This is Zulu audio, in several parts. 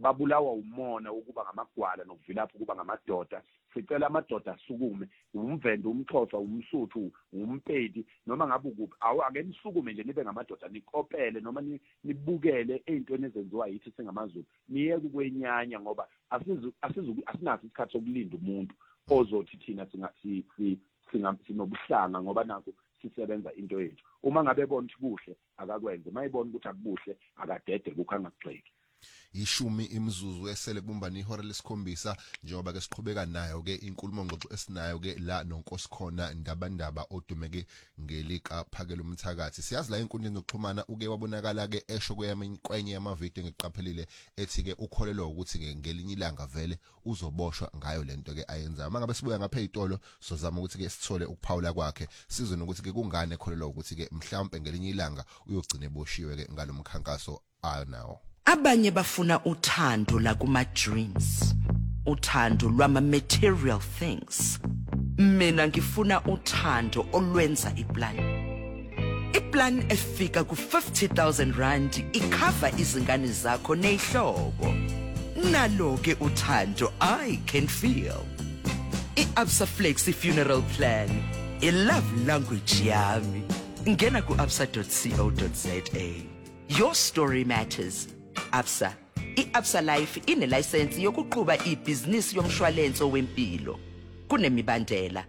babulawa umona ukuba ngamagwala nokuvilapha ukuba ngamadoda. Sicela amadoda asukume, umvende, umXhosa, umSuthu, umpedi, noma ngabe ukuphi. Ake nisukume nje nibe ngamadoda, nikopele noma nibukele ezintweni ezenziwa yithi singamaZulu. Niyeke ukwenyanya ngoba asinaso isikhathi sokulinda umuntu ozothi thina sinobuhlanga ngoba nakho sisebenza into yethu. Uma ngabe ebona ukuthi kuhle akakwenze, mayibona ukuthi akubuhle akadede lokho angakugxeki. Ishumi imizuzu esele kubumbana ihora lesikhombisa njengoba ke siqhubeka nayo ke inkulumo ngxoxo esinayo ke la noNkosikhona Ndabandaba odumeke ngelika Phakela Umthakathi. Siyazi la inkundleni zokuxhumana uke wabonakala ke esho kwenye yamavideo ngiqaphelile ethi ke ukholelwa ukuthi ke ngelinye ilanga vele uzoboshwa ngayo lento ke ayenza. Mangabe sibuya ngapha ezitolo sozama ukuthi ke sithole ukuphawula kwakhe sizwe nokuthi ke kungane ekholelwa ukuthi ke mhlawumbe ngelinye ilanga uyogcina eboshiwe ke ngalomkhankaso anawo. Abanye bafuna uthando la kuma dreams, uthando lwama material things. Mina ngifuna uthando olwenza iplan. Iplan efika ku 50,000 rand ikhava izingane zakho nezihlobo. Nalo ke uthando I can feel. I-Absa Flexi Funeral Plan, I love language yami. Ngena ku absa.co.za. Your story matters. Absa. I-Absa Life ine license yokuqhuba ibhizinisi yomshwalense wempilo. Kunemibandela.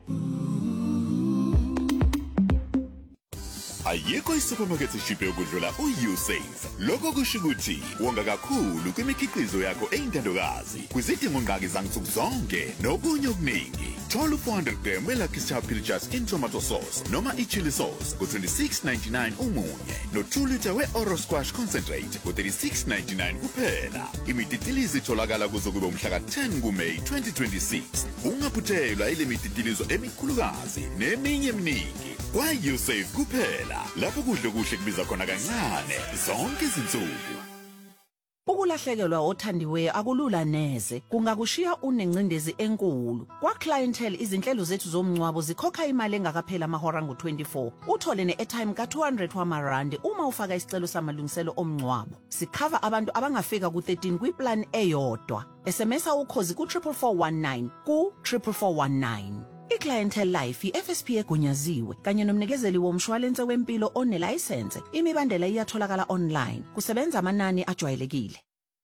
Ayikho isupermarket eshiphe ukudlula uYouSave. Lokho kusho ukuthi wonga kakhulu kwimikhiqizo yakho eyintandokazi. Kwizidingo ngqaki zansuku zonke nokunye okuningi. Thola 400 gram Lucky Star Pilchers in tomato sauce noma ichili sauce ku 26.99 umunye. No 2 liter we-Oro Squash concentrate ku 36.99 kuphela. Imititilizi itholakala kuzo kube umhla ka-10 kuMeyi 2026. Ungaphuthelwa ile mititilizo emikhulukazi neminye eminingi. KwaYouSave kuphela. Lapho kudle kuhle kubiza khona kancane zonke izinsuku. Ukulahlekelwa othandiweyo akulula neze, kungakushiya unencindezi enkulu. Kwa clientele izinhlelo zethu zomncwabo zikhokha imali engakaphela amahora ngo-24. Uthole ne-airtime ka-200 wamarandi uma ufaka isicelo samalungiselo omncwabo. Sikhava abantu abangafika ku-13 kwiplan eyodwa. SMS ukhozi ku-44419 ku-44419. I-Clientele Life i-FSP egunyaziwe kanye nomnikezeli womshwalense wempilo onelayisense. Imibandela iyatholakala online. Kusebenza amanani ajwayelekile.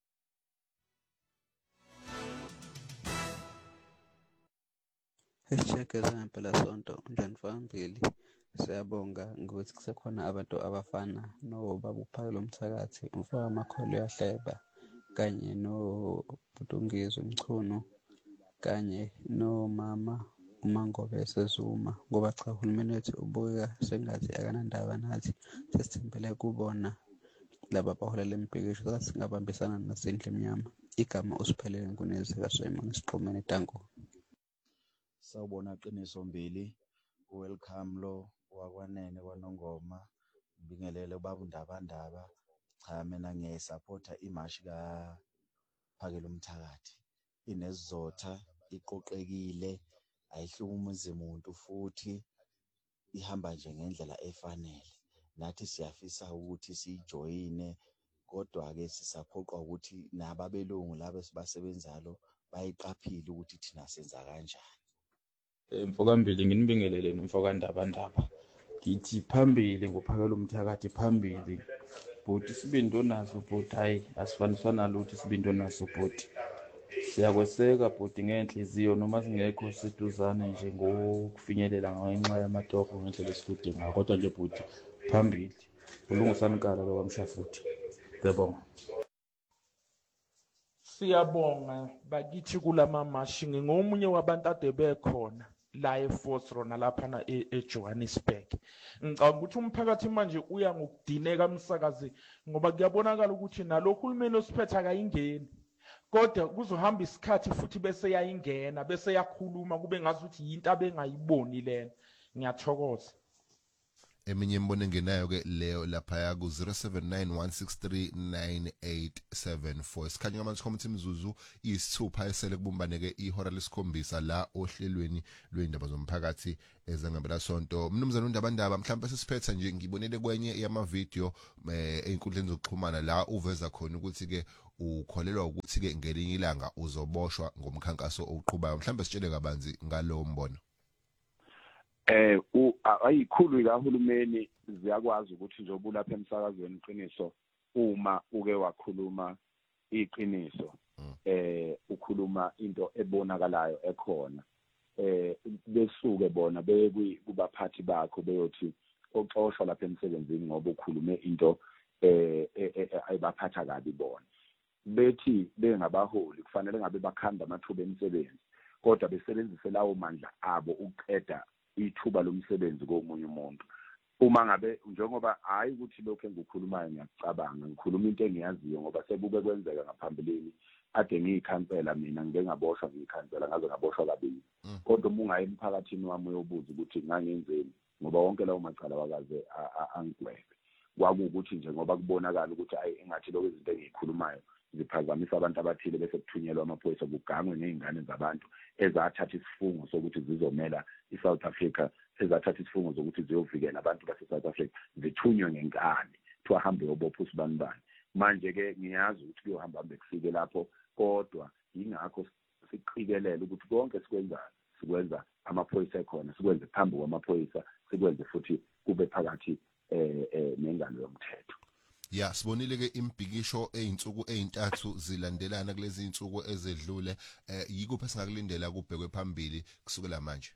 Isichekeza ngempelasonto njani phambili. Siyabonga ngokuthi kusekhona abantu abafana noBaba uPhakela Umthakathi, umfana Makholo Yahleba kanye noButungizwe Mchunu kanye nomama uMangobe Sezuma, ngoba cha uhulumeni wethu ubuka sengathi akanandaba nathi. Sesithembele kubona laba baholela impikisho ukuthi singabambisana nasendle emnyama. Igama usiphelele Nkunezi kaSimon Siqhumene Tango. Sawubona Qiniso Mbili, welcome lo wakwanene kwaNongoma. Ngibingelele ubaba uNdabandaba. Cha mina ngiyayisupporta imashi kaPhakela Umthakathi. Inesizotha, iqoqekile, ayihlukumuzi umuntu futhi ihamba nje ngendlela efanele. Nathi siyafisa ukuthi sijoyine, kodwa ke sisaphoqwa ukuthi nababelungu labo sibasebenzayo bayiqaphile ukuthi thina senza kanjani. Mfokambili nginibingelele nomfokandabandaba. Ngithi phambili ngoPhakela Umthakathi phambili. Bhuti sibindo naso bhuti, hayi asifanisana lutho sibindo naso bhuti. Siyakweseka bhuti ngenhliziyo noma singekho siduzane nje ngokufinyelela ngenxa yamatoho ngendlela esikudinga, kodwa nje bhuti phambili. Ulungusanikala lo kamshafuthi. Ngiyabonga. Siyabonga bakithi kulamamashi. Ngomunye wabantu ade bekhona la eFosrona lapha eJohannesburg. Ngicabanga ukuthi umphakathi manje uya ngokudineka umsakazi ngoba kuyabonakala ukuthi nalokho uhulumeni osiphethe akayingeni. Kodwa kuzohamba isikhathi futhi bese yayingena bese yakhuluma kube ngazuthi yinto abengayiboni lena. Ngiyathokoza. Eminye imbono engenayo ke leyo lapha ku 0791639874. Sikhanya ngamanzi comment imizuzu isithupha esele kubumbane ke ihora lesikhombisa la ohlelweni lwendaba zomphakathi ezangabela sonto. Mnumzana uNdabandaba mhlawumbe sesiphetha nje ngibonele kwenye yama video einkundleni zokuxhumana la uveza khona ukuthi ke ukholelwa ukuthi ke ngelinye ilanga uzoboshwa ngomkhankaso oqhubayo mhlambe sitshele kabanzi ngalowo mbono. Ayikhulu kahulumeni ziyakwazi ukuthi nje obulapha emsakazweni iqiniso uma uke wakhuluma iqiniso ukhuluma into ebonakalayo ekhona besuke bona kubaphathi bakho beyothi oxoshwa lapha emsebenzini ngoba ukhulume into ayibaphatha kabi bona bethi bengabaholi kufanele ngabe bakhanda amathuba emisebenzi kodwa besebenzise lawo mandla abo ukuqeda ithuba lomsebenzi komunye umuntu uma ngabe njengoba hayi ukuthi lokho engikukhulumayo ngiyacabanga ngikhuluma into engiyaziyo ngoba sekube kwenzeka ngaphambilini ade ngiyikhansela mina ngengaboshwa ngiyikhansela ngaze ngaboshwa kabili kodwa uma ungaye emphakathini wami uyobuza ukuthi ngangenzeni ngoba wonke lawo macala wakaze angigwebe kwakuwukuthi nje ngoba kubonakala ukuthi ayi engathi lokho izinto engiyikhulumayo ziphazamisa abantu abathile bese kuthunyelwa amaphoyisa kugangwe nezingane zabantu ezathatha isifungo sokuthi zizomela iSouth Africa ezathatha isifungo sokuthi ziyovikela abantu base-South Africa zithunywe ngenkani kuthiwa hambe yobopha usibanibani manje ke ngiyazi ukuthi kuyohamba bekufike lapho kodwa yingakho siqikelele ukuthi konke sikwenza amaphoyisa ekhona sikwenze phambi kwamaphoyisa sikwenze futhi kube phakathi nengalo yomthetho. Ya sibonile ke imbhikisho einsuku ezintathu zilandelana kulezi insuku ezedlule yikuphi esingakulindela kubhekwe phambili kusukela manje.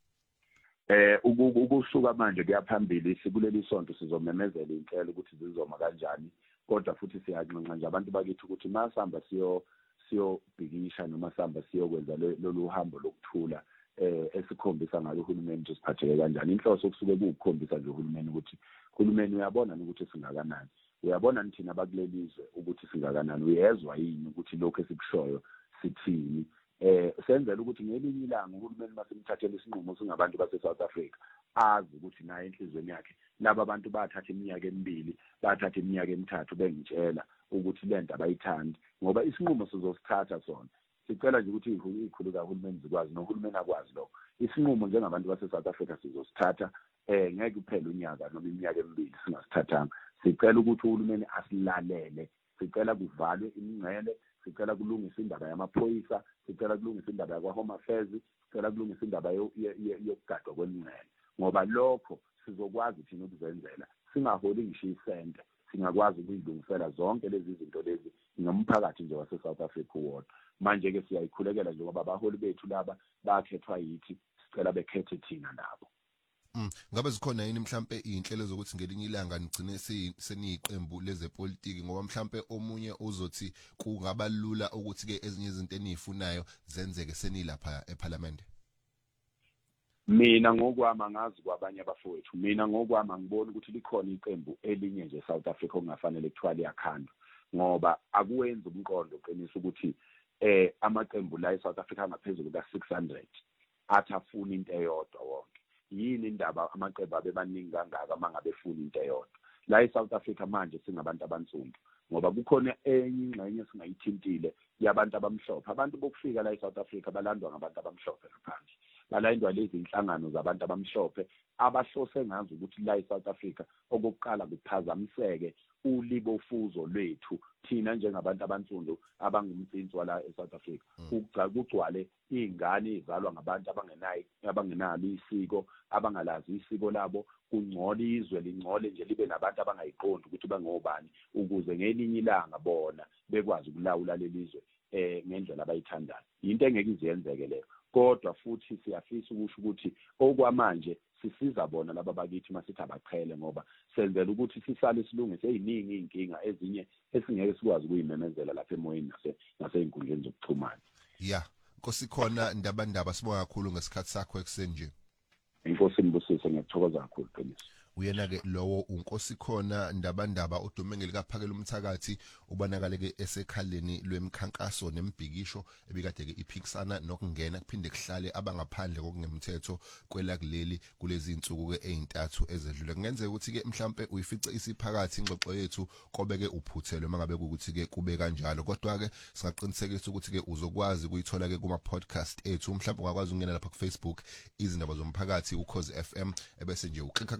Ukusuka manje kuyaphambili sikuleli sonto sizomemezela inhlelo ukuthi zizoma kanjani kodwa futhi siyanxenxa nje abantu bakithi ukuthi masihamba siyobhikisha noma sihamba siyokwenza lolu hambo lokuthula esikhombisa ngalo uhulumeni ukuthi siphatheke kanjani inhloso okusuke kukukhombisa nje uhulumeni ukuthi uhulumeni uyabona ukuthi singakanani uyabona nithina bakulelizwe ukuthi singakanani uyezwa yini ukuthi lokho esikushoyo sithini senzela ukuthi ngelinye ilanga uhulumeni masimthathele isinqumo singabantu base-South Africa azi ukuthi naye enhlizweni yakhe laba abantu bathatha iminyaka emibili bathatha iminyaka emithathu bengitshela ukuthi lento abayithandi ngoba isinqumo sizosithatha sona sicela nje ukuthi ikhulu kahulumeni zikwazi nohulumeni akwazi lokho isinqumo njengabantu base-South Africa sizosithatha ngeke kuphele unyaka noma iminyaka emibili singasithathanga sicela ukuthi uhulumeni asilalele sicela kuvalwe imingcele sicela kulungisa indaba yamaphoyisa sicela kulungisa indaba yakwa-Home Affairs sicela kulungisa indaba yokugadwa kwemingcele ngoba lokho sizokwazi thina ukuzenzela singaholi ngisho isente singakwazi ukuyilungisela zonke lezi zinto lezi nomphakathi nje wase-South Africa wodwa manje ke siyayikhulekela nje ngoba abaholi bethu laba bakhethwa yithi sicela bekhethe thina nabo. Ngabe zikhona yini mhlambe inhlelo zokuthi ngelinye ilanga nigcine seniyiqembu lezepolitiki ngoba mhlambe omunye uzothi kungaba lula ukuthi ke ezinye izinto enizifunayo zenzeke senilapha eParliament? Mina ngokwami ngazi kwabanye abafowethu mina ngokwami ngibona ukuthi likhona iqembu elinye nje eSouth Africa okungafanele kuthiwa liyakhandwa ngoba akuwenza umqondo uqinisa ukuthi amaqembu la eSouth Africa angaphezulu ka600 athafuna into eyodwa wonke yini indaba amaqembu abebaningi kangaka mangabe efuna into eyodwa la eSouth Africa manje singabantu abansundu ngoba kukhona enye ingxenye singayithintile yabantu abamhlophe abantu bokufika la eSouth Africa balandwa ngabantu abamhlophe ngaphandle balandwa lezi inhlangano zabantu abamhlophe abahlose ngazo ukuthi la eSouth Africa okokuqala kuphazamiseke ulibofuzo lwethu thina njengabantu abansundu abangumtsinzi wala eSouth Africa kugcwale izingane ezalwa ngabantu abangenalo isiko abangalazi isiko labo kungcola izwe lingcole nje libe nabantu abangayiqondi ukuthi bangobani ukuze ngelinye ilanga bona bekwazi ukulawula lelizwe ngendlela abayithandayo into engeke izenzeke leyo kodwa futhi siyafisa ukusho ukuthi okwamanje sisiza bona laba bakithi masithi abaqhele ngoba senzela ukuthi sisale silungise eziningi inkinga ezinye esingeke sikwazi ukuyimemezela lapha emoyeni nasey'nkundleni zokuxhumana. Ya Nkosi khona ndabandaba sibonga kakhulu ngesikhathi sakho ekseni nje. Inkosi Mbusise ngiyathokoza kakhulu qiniso. Uyena ke lowo uNkosi khona ndabandaba uDumengeli kaPhakela umthakathi ubanakale ke esekhaleni lwemkhankaso nembhikisho ebikade ke iphikisana nokungena kuphinde kuhlale abangaphandle kokungemthetho kwelakuleli kulezi insuku ke ezintathu ezedlule kungenzeka ukuthi ke mhlambe uyifice isiphakathi ingxoxo yethu kobe ke uphuthelwe mangabe ukuthi ke kube kanjalo kodwa ke singaqinisekisa ukuthi ke uzokwazi ukuyithola ke kuma podcast ethu mhlambe ungakwazi ukungena lapha ku Facebook izindaba zomphakathi uKhozi FM ebese nje uklikha noma ngabe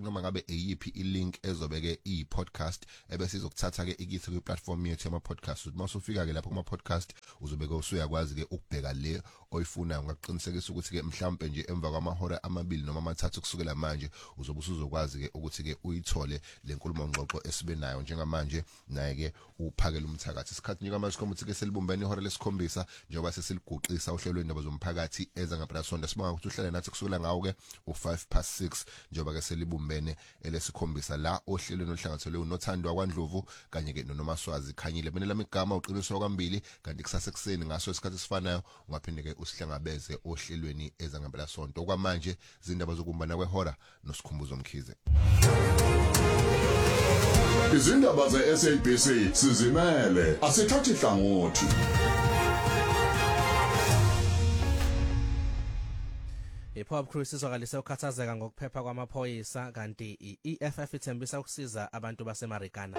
eyipi ilink ezobeke i-podcast ebese izokuthatha ke ikithi kwi-platform yethu yama-podcast uthi masufika ke lapho kuma-podcast uzobeke usuyakwazi ke ukubheka le oyifunayo ngaqinisekisa ukuthi ke mhlawumbe nje emva kwamahora amabili noma amathathu kusukela manje uzobe usuzokwazi ke ukuthi ke uyithole le nkulumo ngxoxo esibe nayo njengamanje naye ke uphakela umthakathi isikhathi njengamanje sikhomba ke selibumbene ihora lesikhombisa njengoba sesiliguqisa uhlelo lwendaba zomphakathi eza ngaphela sibonga ukuthi uhlale nathi kusukela ngawo ke u5:06 njengoba ke selibumbene elesikhombisa la ohlelweni ohlangathelwe uNothando kwaNdlovu kanye ke noNomaswazi Khanyile bene lami igama uqiniso kwambili kanti kusasa ekseni ngaso isikhathi sifanayo ungaphinde ke usihlangabeze ohlelweni eza ngaphela sonto kwamanje izindaba zokumbana kwehora nosikhumbuzo Mkhize. Izindaba ze-SABC sizimele asithathi hlangothi. iPop Crew sizwakalise ukhathazeka ngokuphepha kwamaphoyisa kanti iEFF ithembisa ukusiza abantu baseMarikana.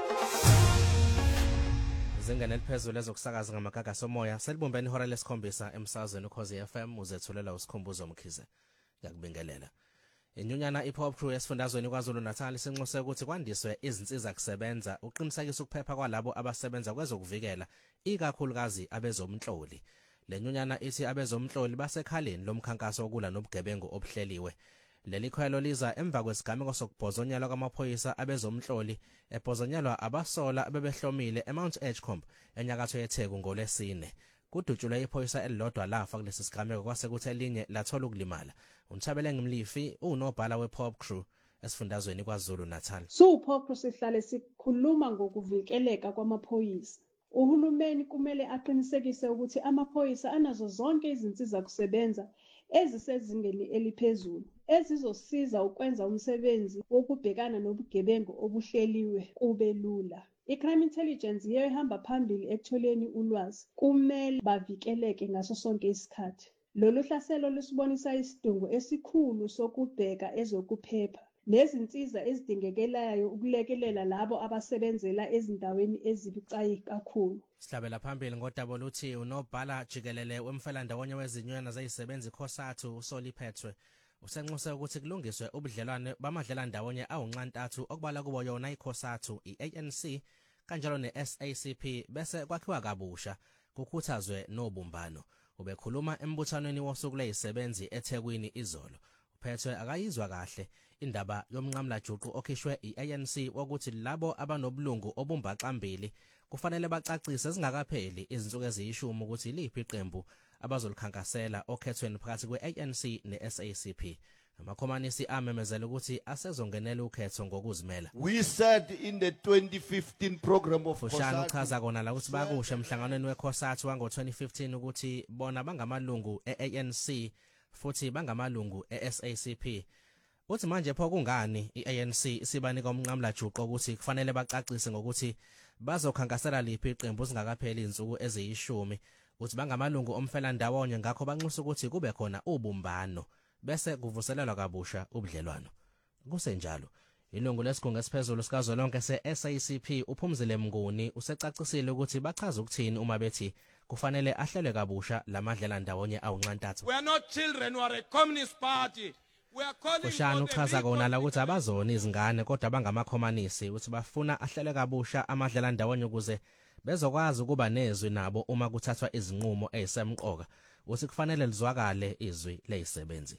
Zingane eliphezulu ezokusakaza ngamagaga somoya selibumbene ihora lesikhombisa emsazweni ukhozi FM uzethulela usikhumbuzo Mkhize. Ngiyakubingelela. Inyunyana iPop Crew esifundazweni kwaZulu Natal sinxuse ukuthi kwandiswe izinsiza kusebenza uqinisekisa ukuphepha kwalabo abasebenza kwezokuvikela ikakhulukazi abezomhloli. Lenyunyana ithi abezomhloli basekhaleni lomkhankaso okula nobugebengu obuhleliwe. Leli khwelo liza emva kwesigameko sokubhozonyelwa kwamaphoyisa abezomhloli ebhozonyelwa abasola abebehlomile eMount Edgecombe enyakatho yeTheku ngolesine. Kudutshulwe iphoyisa elilodwa lafa kulesi sigameko kwase kuthi elinye lathola ukulimala. Unthabele ngimlifi unobhala wePop Crew esifundazweni kwaZulu Natal. SuPop Crew sihlale sikhuluma ngokuvikeleka kwamaphoyisa. Uhulumeni kumele aqinisekise ukuthi amaphoyisa anazo zonke izinsiza kusebenza ezisezingeni eliphezulu ezizosiza ukwenza umsebenzi wokubhekana nobugebengu obuhleliwe kube lula. I-Crime Intelligence yiyo ehamba phambili ekutholeni ulwazi. Kumele bavikeleke ngaso sonke isikhathi. Lolu hlaselo lusibonisa isidingo esikhulu sokubheka ezokuphepha nezinsiza ezidingekelayo ukulekelela labo abasebenzela ezindaweni ezibucayi kakhulu. Sihlabela phambili ngodaba luthi unobhala jikelele wemfelandawonye wezinyunyana zayisebenzi Khosathu uSoliphethwe usenxuse ukuthi kulungiswe ubudlelwane bamadlelandawonye awunxantathu okubala kubo yona iKhosathu iANC kanjalo neSACP bese kwakhiwa kabusha kukhuthazwe nobumbano. Ubekhuluma embuthanweni wosuku lezisebenzi eThekwini izolo. Uphethwe akayizwa kahle indaba yomnqamla juqu okhishwe iANC wokuthi labo abanobulungu obumbaxambili kufanele bacacise ezingakapheli izinsuku eziyishumi ukuthi liphi iqembu abazolikhankasela okhethweni phakathi kweANC neSACP. Amakhomanisi amemezela ukuthi asezongenela ukhetho ngokuzimela. We said in the 2015 program of Fushane uchaza kona la ukuthi bakushe emhlanganweni weKhosathu wango-2015 ukuthi bona bangamalungu eANC futhi bangamalungu eSACP. Uthi manje pho kungani iANC isibanika umnqamla juqo ukuthi kufanele bacacise ngokuthi bazokhankasela liphi iqembu singakapheli izinsuku eziyishumi. Uthi bangamalungu omfelandawonye ngakho banxusa ukuthi kube khona ubumbano bese kuvuselelwa kabusha ubudlelwano. Kusenjalo ilungu lesigungu esiphezulu sikazwelonke se-SACP uPhumzile Mnguni usecacisile ukuthi bachaza ukuthini uma bethi kufanele ahlelwe kabusha lamadlelandawonye awunxantathu. We are not children, we are a communist party. Fushane uchaza kona la ukuthi abazona izingane kodwa bangamakhomanisi uthi bafuna ahlele kabusha amadlelandawonye ukuze bezokwazi ukuba nezwi nabo uma kuthathwa izinqumo ezisemqoka. Uthi kufanele lizwakale izwi lezisebenzi.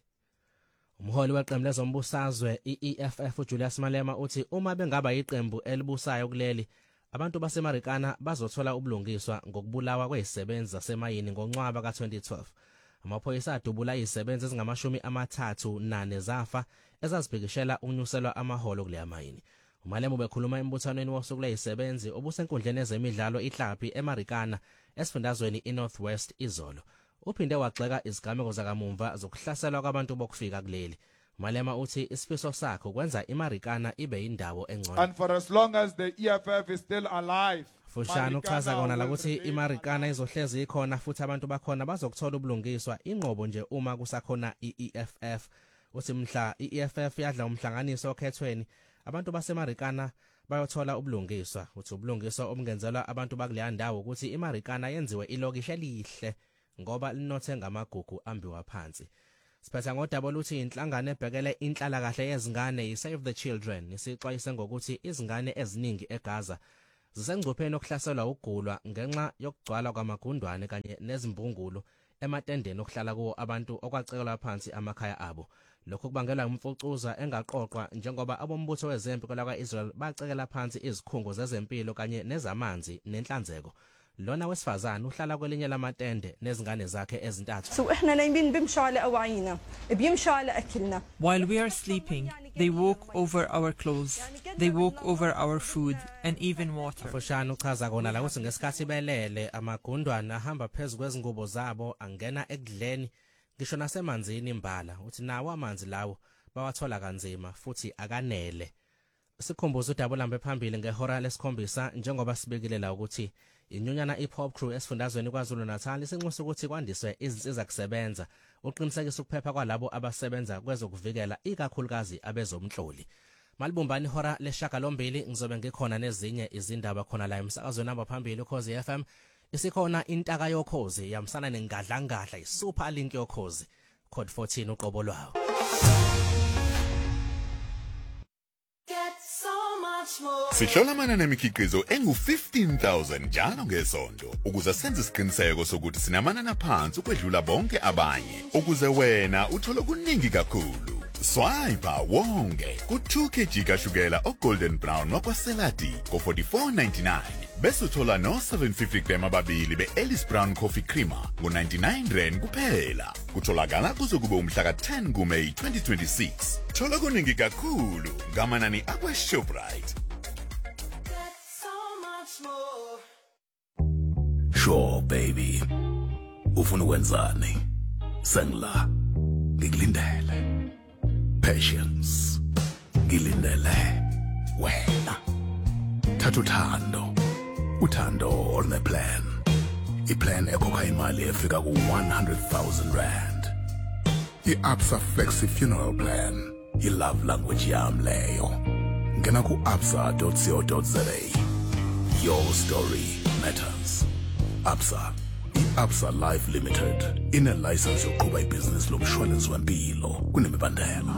Umholi weqembu lezombusazwe iEFF uJulius Malema uthi uma bengaba iqembu elibusayo kuleli abantu baseMarikana bazothola ubulungiswa ngokubulawa kwezisebenzi zasemayini ngoNcwaba ka2012. Amaphoyisa adubula izisebenzi ezingama-34 zafa ezazibhekishela unyuselwa amaholo kule yamayini. Umalema ubekhuluma embuthanweni wosuku lezisebenzi obusenkundleni ezemidlalo ihlapi eMarikana esifundazweni iNorthwest izolo. Uphinde wagxeka izigameko zakamumva zokuhlaselwa kwabantu bokufika kuleli. Malema uthi isifiso sakhe ukwenza iMarikana ibe indawo engcono. And for as long as the EFF is still alive. Fushane uchaza kona la ukuthi iMarikana izohlezi ikhona futhi abantu bakhona bazokuthola ubulungiswa inqobo nje uma kusakhona iEFF. Uthi mhla iEFF yadla umhlanganiso okhethweni abantu baseMarikana bayothola ubulungiswa. Uthi ubulungiswa obungenzelwa abantu bakuleya ndawo ukuthi iMarikana yenziwe ilokishe elihle ngoba linothe ngamagugu ambiwa phansi. Siphetha ngodaba oluthi inhlangano ebhekele inhlalakahle yezingane iSave the Children isixwayise ngokuthi izingane eziningi eGaza zisengcupheni okuhlaselwa ugulwa ngenxa yokugcwala kwamagundwane kanye nezimbungulo ematendeni okuhlala kuwo abantu okwacekelwa phansi amakhaya abo. Lokho kubangelwa umfucuza engaqoqwa njengoba abombutho wezempi kwakwa-Israel bacekela phansi izikhungo zezempilo kanye nezamanzi nenhlanzeko. Lona wesifazane uhlala kwelinye lamatende nezingane zakhe ezintathu. While we are sleeping, they walk over our clothes, they walk over our food and even water. Afushana uchaza kona la ukuthi ngesikhathi belele amagundwana ahamba phezulu kwezingubo zabo angena ekudleni ngisho nasemanzini imbala uthi nawo amanzi lawo bawathola kanzima futhi akanele. Sikhumbuza udaba lambe phambili ngehora lesikhombisa njengoba sibekile la ukuthi inyunyana iPop Crew esifundazweni kwaZulu Natal isinxusa ukuthi kwandiswe izinsiza kusebenza uqinisekisa ukuphepha kwalabo abasebenza kwezokuvikela ikakhulukazi abezomhloli. Malibumbani ihora leshagalombili ngizobe ngikhona nezinye izindaba khona la emsakazweni namba phambili Ukhozi FM. Isikhona intaka yokhozi yamsana nengadla iSuper Link yokhozi code 14 uqobo lwawo. Sihlola mana nemikhiqizo engu-15,000 njalo ngesonto ukuze senze isiqiniseko sokuthi sinamanani phansi ukwedlula bonke abanye ukuze wena uthole kuningi kakhulu. Swipe wonke ku2 kg kashukela oGolden Brown wakwaSelati ko44.99 bese uthola no 750 gram ababili beEllis Brown Coffee Creamer ngo99 rand kuphela. Kutholakala kuzokuba umhla ka10 kuMeyi 2026. Thola kuningi kakhulu ngamanani akwaShoprite. Sure baby. Ufuna ukwenzani? Sengila. Ngikulindele. Patience. Ngilindele wena. Thatha uthando. Uthando oluneplan. Iplan ekhokha imali efika ku100,000 rand. I-Absa Flexi Funeral Plan. I-love language yami leyo. Ngena ku-absa.co.za. Your story matters. Absa. I-Absa Life Limited ine-license yokuqhuba ibhizinisi lomshwalensi wempilo kunemibandela.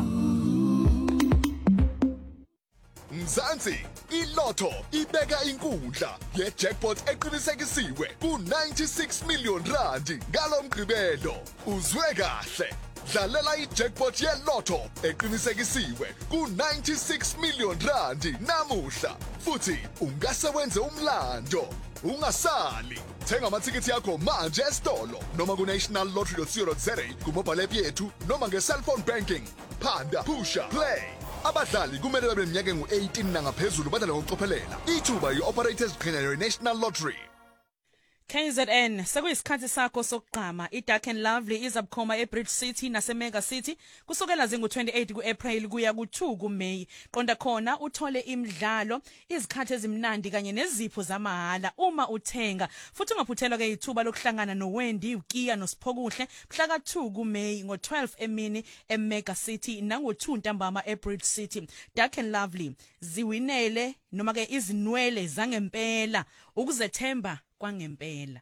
Mzansi, iLotto ibeka inkundla ye-jackpot eqinisekisiwe ku96 million rand ngalomgqibelo. Uzwe kahle. Dlalela i-jackpot ye-Lotto eqinisekisiwe ku96 million rand namuhla. Futhi ungase wenze umlando. Ungasali. Thenga amathikithi yakho manje esitolo noma ku-nationallottery.co.za kumobile app yethu noma nge-cellphone banking. Phanda, pusha, play. Abadlali kumele babe neminyaka engu-18 nangaphezulu badlale ngokucophelela. Ithuba yi-operators qhinelwe National Lottery. KZN sekuyisikhathi sakho sokugqama. iDark and Lovely izabukhoma eBridge City naseMega City kusukela zingu-28 kuApril kuya ku2 kuMeyi. Qonda khona uthole imidlalo, izikhathi ezimnandi kanye nezipho zamahala uma uthenga. Futhi ungaphuthelwa ke ithuba lokuhlangana noWendy, uKiya noSiphokuhle mhla ka2 kuMeyi ngo12 emini eMega City nango2 ntambama eBridge City. Dark and Lovely ziwinele noma ke izinwele zangempela ukuzethemba kwangempela.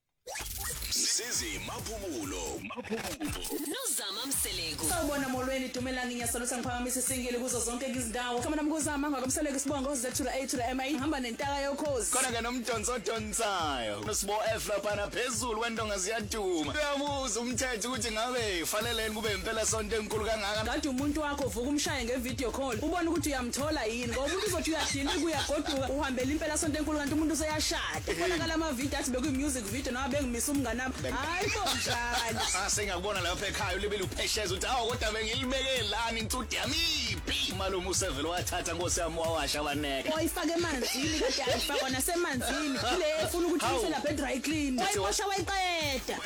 Sizi maphumulo. Nozama Mseleko. Sawubona molweni Dumelani ngiyasolusa ngiphakamisa isingile kuzo zonke izindawo. Kama namkuzama ngakumseleko isibongo Z to the A to the M ihamba nentaka yokhozi. Khona ke nomdonso donsayo. Nosibo F lapha na phezulu wendonga ziyaduma. Uyabuza umthetho ukuthi ngabe faneleni kube impela sonto enkulu kangaka. Ngathi umuntu wakho uvuka umshaye ngevideo call. Ubona ukuthi uyamthola yini ngoba umuntu uzothi uyadina kuyagoduka uhambela impela sonto enkulu kanti umuntu useyashada. Kufanele ama video athi beku music video noma bengimisa umngana. Hayi bo njani. Sengiyakubona lapha ekhaya ulibele uphesheza uthi awu kodwa bengilibeke lani insudi yami iphi. Malume usevelo wathatha Nkosi yami wawasha abaneka. Oyifake emanzini kanti ayifakwa nasemanzini. Le ufuna ukuthi uyise lapha edry clean. Wayibosha wayiqeda.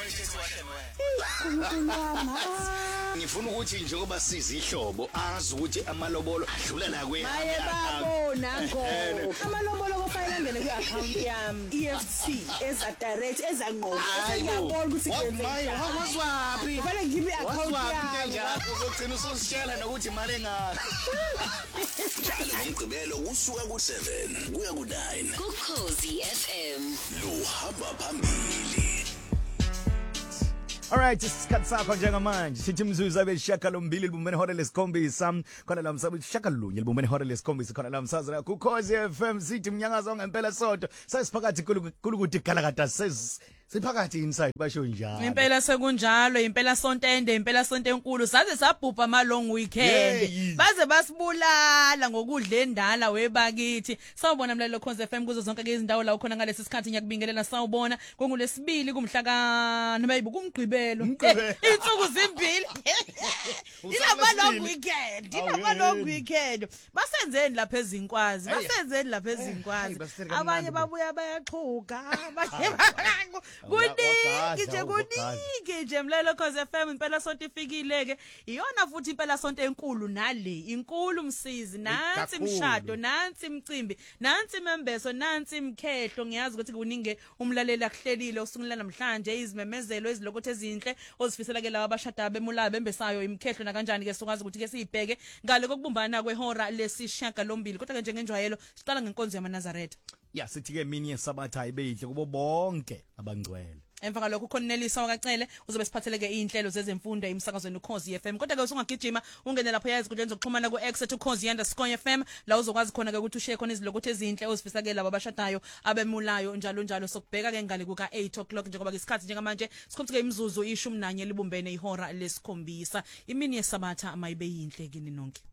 Ngifuna ukuthi njengoba siza ihlobo azi ukuthi amalobolo adlula la kwe. Haye babona ngo. Amalobolo kufanele ngene kwi-account yami. EFT eza direct eza ngqo. Ngiyabona ukuthi kwenzeka. Wazwaphi? Kufanele ngibe i-account yami. Uzogcina usuzitshela nokuthi imali engaka. Njalo ngomgqibelo usuka ku7 kuya ku9 Ukhozi FM. lo hamba phambili. Alright, isikhathi sakho njengamanje. Sithi imzuzu abeshakalombili libumbene hora lesikhombisa. Khona la msabu shakalunye libumbene hora lesikhombisa khona la msazana ku Khosi FM sithi mnyangazo ngempela sonto. Sasiphakathi kulukuthi galakata siphakathi inside basho njalo. Impela sekunjalo, impela sontende, impela sonto enkulu. Saze sabhubha ama long weekend. Baze basibulala ngokudla endala webakithi. Sawubona mlalelo Khosi FM kuzo zonke izindawo la ukhona ngalesi sikhathi ngiyakubingelela sawubona. KunguLesibili kumhla ka Maybe kumgqibelo. Insuku zimbili. Ilama long weekend. Ilama long weekend. Basenzeni lapha ezinkwazi. Basenzeni lapha ezinkwazi. Abanye babuya bayaxhuga. Kuniki nje mlalelo Khosi FM impela sonto ifikile-ke. Iyona futhi impela sonto enkulu nale. Inkulu msizi, nansi imshado, nansi imcimbi, nansi imembeso, nansi imkhehlo. Ngiyazi ukuthi kuningi umlaleli akuhlelile usungula namhlanje izimemezelo ezilokothe ezinhle ozifisela ke laba abashada bemula bembesayo imkhehlo na kanjani ke sokwazi ukuthi ke siyibheke ngale kokubumbana kwehora lesishiyagalombili. Kodwa ke njengenjwayelo siqala ngenkonzo yaManazaretha. Ya sithi ke mini yesabatha ayibeyihle kubo bonke abangcwele. Emva kalokho ukhonelisa wakacele uzobe siphatheleke inhlelo zezemfundo emsakazweni uKhosi FM. Kodwa ke usungagijima ungene lapha yazi kudlenza ukuxhumana ku@ukhosi_FM la uzokwazi khona ke ukuthi ushare khona izilokothe ezinhle ozifisa ke laba abashadayo abemulayo njalo njalo sokubheka ke ngale kuka 8 o'clock njengoba isikhathi njengamanje sikhomthe ke imizuzu 11 libumbene ihora lesikhombisa. Imini yesabatha mayibe yinhle kini nonke.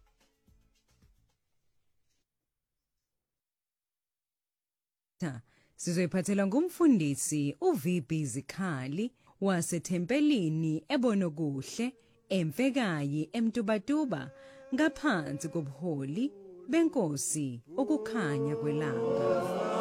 Sizoyiphathela ngumfundisi uVB Zikhali wasethempelini ebonokuhle emfekayi emtubatuba ngaphansi kobuholi benkosi ukukhanya kwelanga.